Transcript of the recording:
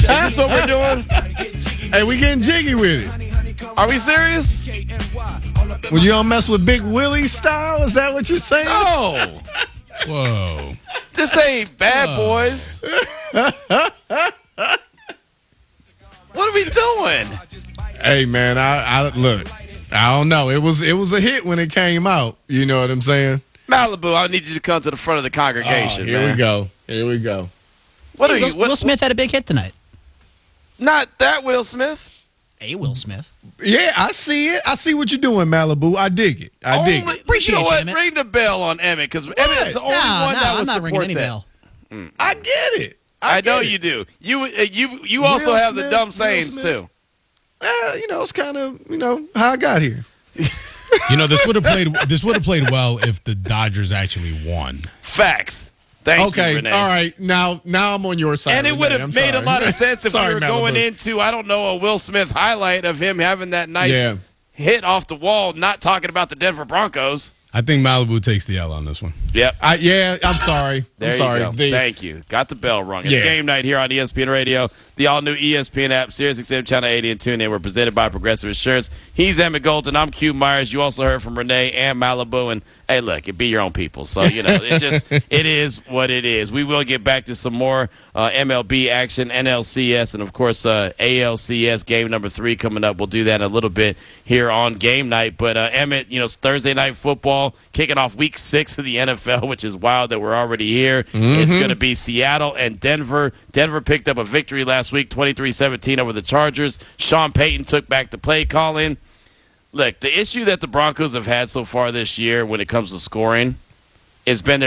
this what we're doing? Hey, we getting jiggy with it. Are we serious? Well, you don't mess with Big Willie style? Is that what you're saying? No. Whoa. This ain't Bad Boys. What are we doing? Hey, man, I look. I don't know. It was a hit when it came out. You know what I'm saying? Malibu, I need you to come to the front of the congregation. Here man. we go. Here we go. What are you? Will Smith had a big hit tonight. Not that Will Smith. Hey, Will Smith. Yeah, I see it. I see what you're doing, Malibu. I dig it. I dig it. Appreciate you know you, what? Emmett. Ring the bell on Emmett because Emmett's the only one that I'm would not ringing support any that. bell. I get it. I know get it. you do. You also Will have the Smith, dumb Will sayings Smith. too. It's kind of how I got here. You know, this would have played well if the Dodgers actually won. Facts. Thank you, Renee. All right. Now I'm on your side. And it would Renee. have I'm made sorry. a lot of sense if Sorry, we were going Malibu. into, I don't know, a Will Smith highlight of him having that nice hit off the wall, not talking about the Denver Broncos. I think Malibu takes the L on this one. Yep. I'm sorry. There I'm sorry. you go. Thank you. Got the bell rung. It's game night here on ESPN Radio, the all-new ESPN app, SiriusXM Channel 80 and TuneIn. We're presented by Progressive Insurance. He's Emmett Golden. I'm Q Myers. You also heard from Renee and Malibu. And, hey, look, it be your own people. So, it is what it is. We will get back to some more MLB action, NLCS, and, of course, ALCS game number 3 coming up. We'll do that in a little bit here on game night. But, Emmett, it's Thursday night football, kicking off week 6 of the NFL, which is wild that we're already here. Mm-hmm. It's going to be Seattle and Denver. Denver picked up a victory last week, 23-17 over the Chargers. Sean Payton took back the play calling. Look, the issue that the Broncos have had so far this year when it comes to scoring has been